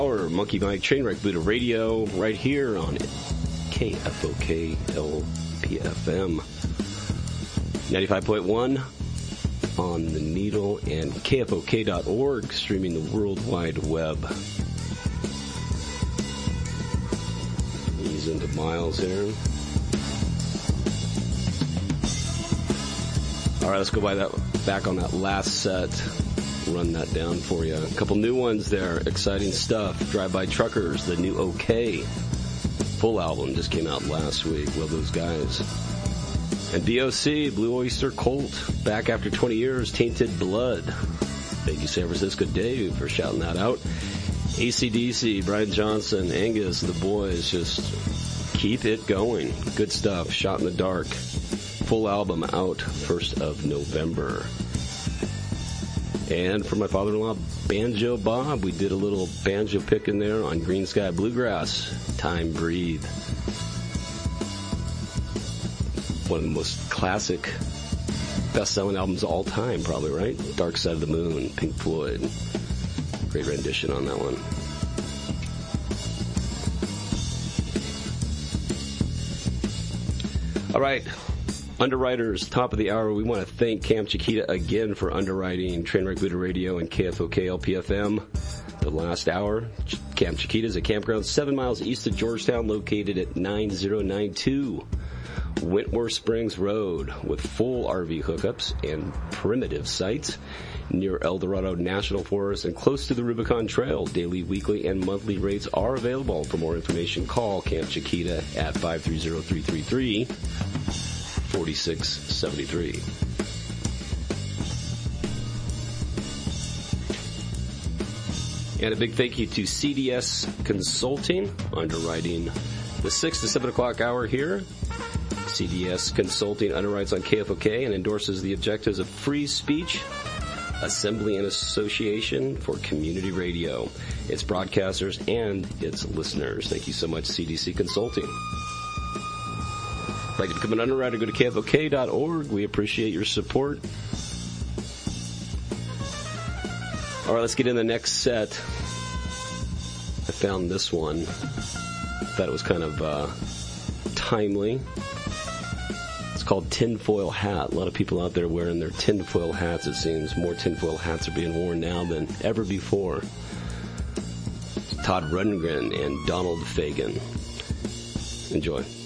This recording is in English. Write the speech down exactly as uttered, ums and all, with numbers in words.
Or Monkey Mike Trainwreck Buddha Radio right here on K F O K L P F M ninety-five point one on the needle and K F O K dot org, streaming the World Wide Web. Ease into miles here. All right, let's go by that back on that last set. Run that down for you. A couple new ones there. Exciting stuff. Drive-By Truckers, the new OK. Full album just came out last week. Love those guys. And B O C, Blue Oyster Cult, back after twenty years, Tainted Blood. Thank you, San Francisco Dave, for shouting that out. A C D C, Brian Johnson, Angus, the boys, just keep it going. Good stuff. Shot in the Dark. Full album out first of November. And for my father-in-law, Banjo Bob, we did a little banjo picking there on Green Sky Bluegrass. Time Breathe. One of the most classic, best-selling albums of all time, probably, right? Dark Side of the Moon, Pink Floyd. Great rendition on that one. All right. Underwriters, top of the hour. We want to thank Camp Chiquita again for underwriting Trainwreck Buddha Radio and K F O K L P F M. The last hour, Camp Chiquita is a campground seven miles east of Georgetown, located at nine oh nine two Wentworth Springs Road, with full R V hookups and primitive sites near El Dorado National Forest and close to the Rubicon Trail. Daily, weekly, and monthly rates are available. For more information, call Camp Chiquita at five three zero, three three three, four six seven three. And a big thank you to C D S Consulting, underwriting the six to seven o'clock hour here. C D S Consulting underwrites on K F O K and endorses the objectives of free speech, assembly, and association for community radio, its broadcasters, and its listeners. Thank you so much, C D C Consulting. If you'd like to become an underwriter, go to K F O K dot org. We appreciate your support. All right, let's get in the next set. I found this one. Thought it was kind of uh, timely. It's called Tinfoil Hat. A lot of people out there wearing their tinfoil hats, it seems. More tinfoil hats are being worn now than ever before. Todd Rundgren and Donald Fagen. Enjoy.